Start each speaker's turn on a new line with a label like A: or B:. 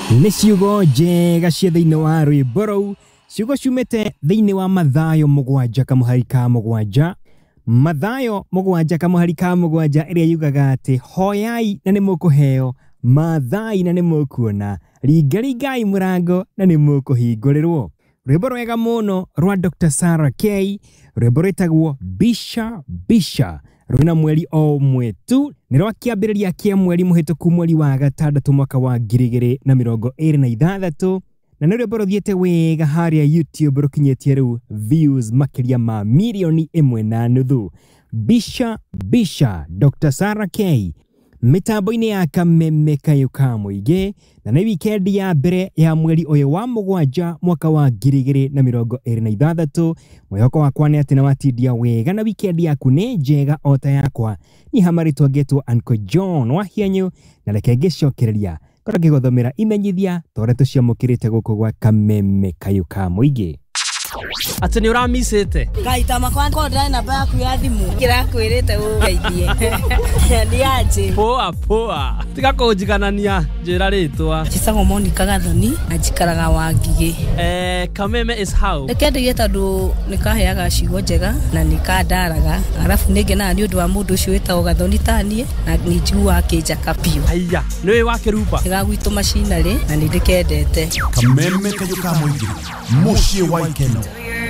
A: Nĩ ciugo njega cia thĩinĩ wa rwĩmbo rũu, ciugo ciumĩte thĩinĩ wa Mathayo 7:7. Mathayo 7:7 ĩrĩa yugaga atĩ hoyai na nĩ mũkũheo, mathai na nĩ mũkuona, ringaringai mũrango na nĩ mũkũhingũrĩrwo. Rwĩmbo rwega mũno rwa Dr. Sarah K, rwĩmbo rwĩtagwo Bisha Bisha, rwĩna mweri o ũmwe tu, nĩ rwa kĩambĩrĩria kĩa mweri mũhĩtũku mweri wa gatandatũ mwaka wa 2026, na nĩ rwĩmbo rũthiĩte wega harĩa YouTube rũkinyĩtie rĩu views makĩria ma milioni 1.5. Bisha Bisha, Dr. Sarah K, mitambo-inĩ ya Kameme Kayuka Mũingĩ, na nĩ weekend ya mbere ya mweri ũyũ wa 7 mwaka wa 2026. Mwĩhoko wakwa nĩ atĩ watindia wega na weekend yaku nĩ njega o ta yakwa. Ni hamarĩtwo ngetwo Uncle John wa Hianyu, na reke ngĩcokereria kora ngĩgothomera imenyithia tore tũciamũkĩrĩte gũkũ gwa Kameme Kayuka Mũingĩ.
B: Ati ni uramisite
C: gaita makwa ndai namba yaku ya thimu kirakwirite ugeithie ndi aje
B: poa tiga kunjiganania njira ritwa
C: Chisago Monica Gathoni ajikaraga Wangige.
B: Kameme is how
C: Ndekendegie tondu nikaheaga ciugo njega na nikandaraga, arafu ningena ni undu wa mundu ucio witagwo Gathoni tanie na ninjigua kinjaka piu.
B: Aya niwe wakirupa
C: Igagwitu macinarĩ na nindikendete.
D: Kameme Kayuka Mũingĩ, muciĩ wa Ikeno.